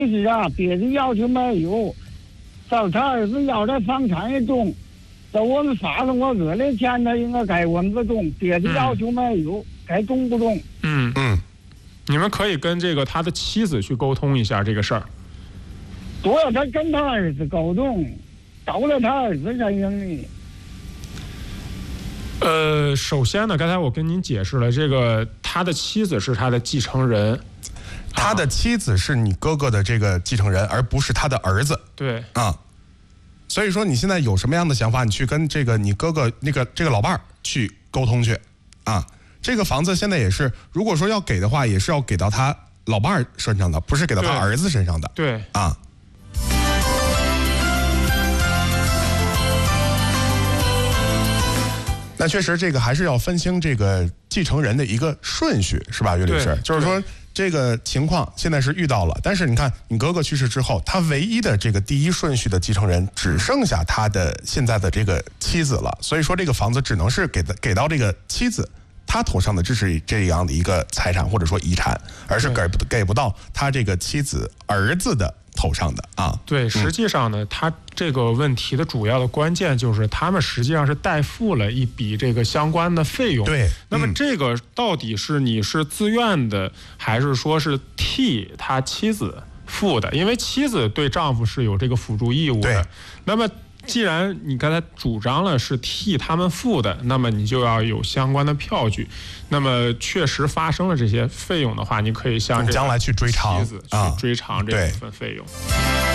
是啊，别的要求没有，找他儿子要的房产也中，找我们发了我恶劣钱的应该该我们不中，别的要求没有，该中不中？ 你们可以跟这个他的妻子去沟通一下这个事儿。 对，他跟他儿子沟通，到了他儿子这样的。首先呢，刚才我跟您解释了，这个他的妻子是他的继承人， 他的妻子是你哥哥的这个继承人，而不是他的儿子。 对啊，所以说你现在有什么样的想法，你去跟这个你哥哥这个老伴儿去沟通去啊。这个房子现在也是，如果说要给的话，也是要给到他老伴儿身上的，不是给到他儿子身上的。 对啊。那确实，这个还是要分清这个继承人的一个顺序，是吧，岳律师？就是说，这个情况现在是遇到了，但是你看，你哥哥去世之后，他唯一的这个第一顺序的继承人只剩下他的现在的这个妻子了，所以说这个房子只能是给到这个妻子他头上的这样的一个财产或者说遗产，而是给不到他这个妻子儿子的头上的啊。 对，实际上呢，他这个问题的主要的关键就是他们实际上是代付了一笔这个相关的费用。 对， 那么这个到底是你是自愿的，还是说是替他妻子付的？因为妻子对丈夫是有这个辅助义务的。那么既然你刚才主张了是替他们付的，那么你就要有相关的票据。那么确实发生了这些费用的话，你可以向这个将来去追偿妻子去追偿这部分费用。